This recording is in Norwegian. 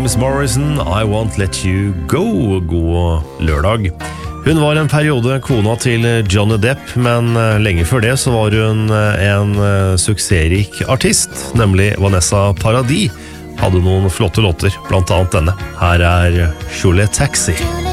James Morrison, I Won't Let You Go. God lørdag. Hun var en periode kona til Johnny Depp, men lenge før det så var hun en suksessrik artist, nemlig Vanessa Paradis. Hadde noen flotte låter, blant annet denne. Her er Cholet Taxi.